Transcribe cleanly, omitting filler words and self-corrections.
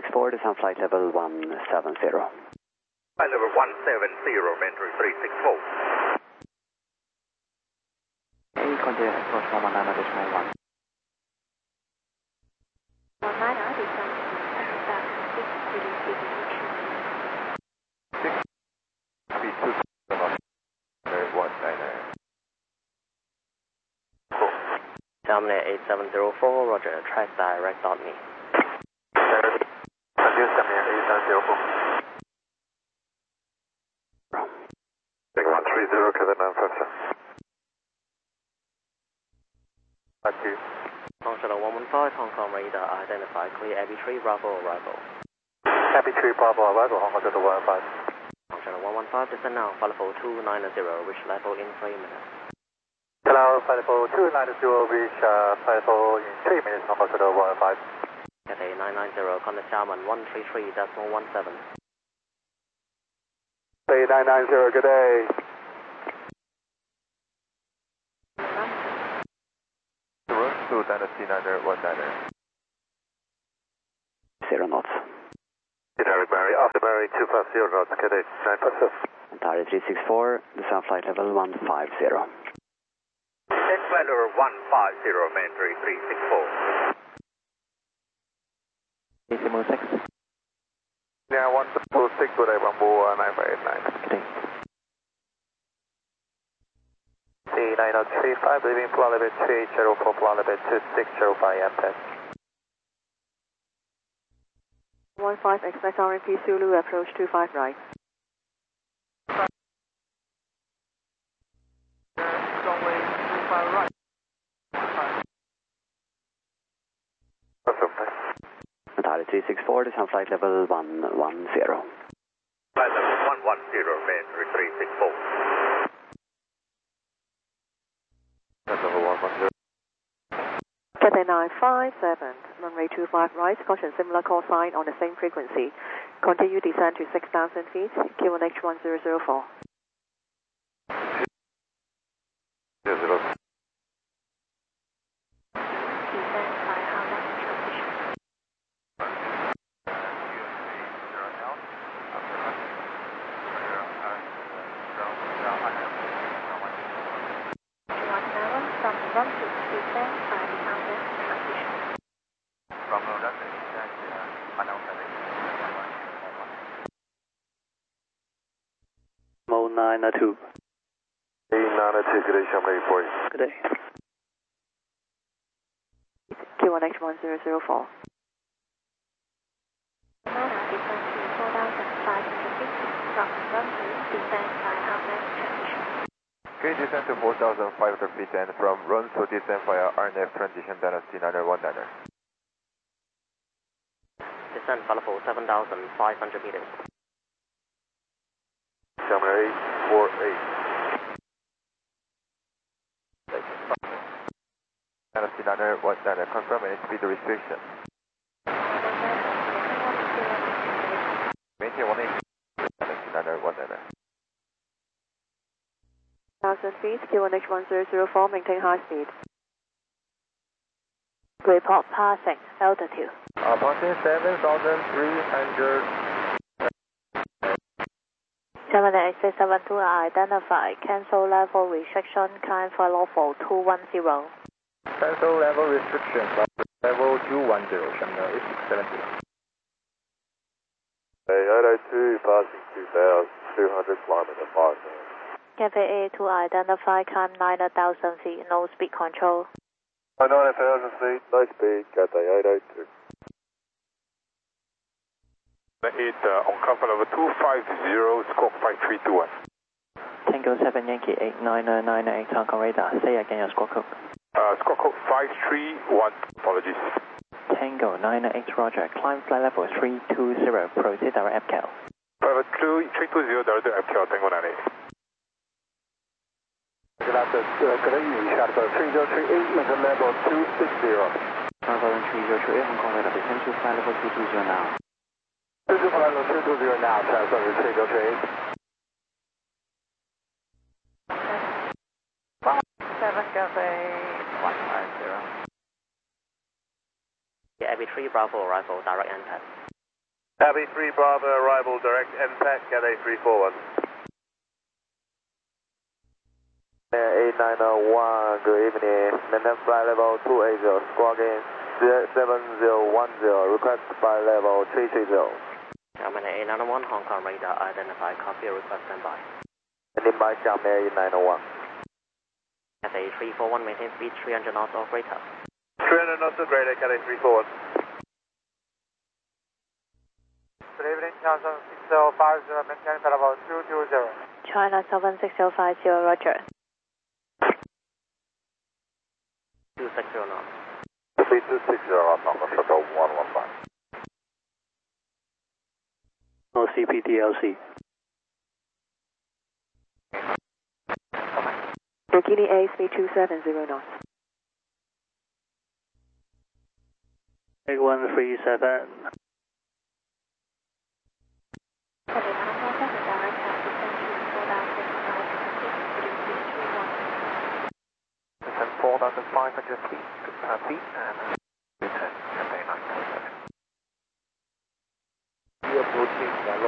364, descend flight level 170. Flight level 170, entry 364. Continue approach 119.1. 19 descend Terminal 8704, roger, track direct on me. Terminal 8704. Take 130, Kevin 957. Thank you. Functional 115, Hong Kong radar, identify clear Abbey 3, Bravo arrival. Abbey 3, Bravo arrival, Hong Kong Delta 115. Functional 115, descend now, flight level 290, reach level in 3 minutes. Hello, flight level 290, reach flight level in 3 minutes, Hong Kong Delta 115. Cathay 990, contact Xiamen 133.17. Cathay 990, good day. To Dynasty 919. 0 knots. Direct Barry, after Barry 250 knots, Cathay 957. Ontario 364, descend flight level 150. Take flight level 150, entry 364. Decimal 6. Yeah, 126, good day, Bamboo 9589. Okay. C9035, leaving flight level 2804, flight level 2605, MTEC. 15, expect RMP Zulu, approach 25 right. Runway 25 right. Ontario 364, descend flight level 110. Flight level 110, entry 364. Flight level 110. Cathay 957, runway 25 right, caution similar call sign on the same frequency. Continue descend to 6,000 feet, QNH 1004. Mo 902. 902, good day, Chamonix 40. Good day. QNH 1004. Okay, descend to 4,500 feet and from run to descend via RNF transition Dynasty 919er. Descend flight level 7,500 meters. Terminal 848. Dynasty 919er, confirm any speed restriction. Maintain 180. Dynasty 919er. 1,000 feet, QNH 1004, maintain high speed. Report passing, altitude. Passing 7,300. Terminal 8672 identify, cancel level restriction, climb for level 210. Cancel level restriction, level 210, Terminal 8670. Hey, 802, passing 2,200 kilometers mark. Cathay A2 identify, climb 9,000 feet, no speed control. 9,000 feet, no speed, Cathay 802. 8 on comfort level 250, squawk 5321. Tango 7 Yankee 89998, Hong Kong radar. Say again your squawk code. Squawk code 531, apologies. Tango 998, roger. Climb flight level 320, proceed direct FCAL. Private 320, direct FCAL, Tango 98.可能雨下的3038 maintain level 260. Bravo 3038, Hong Kong radar. Descend to flight level 220 now. This is flight level 220 now, transfer 3038. 7 Cathay 150. Abbey 3, Bravo arrival, direct impact. Abbey 3 Bravo arrival direct NPAC Cathay 341. Air 8901, good evening. Maintain flight level 280, squawk in 7010, request flight level 330. Xiamen 891, Hong Kong radar identify, copy, request standby. Standing by Xiamen 8901. Cathay 341, maintain speed 300 knots or greater. 300 knots or greater, Cathay 341. Good evening, China 6050, maintain flight level 220. China 76050, roger. 260 knots. 3260 knots, Shuttle 115. OCP DLC. Bikini A 3270 knots. 8137. Descend 4,500 feet and return Cathay 947.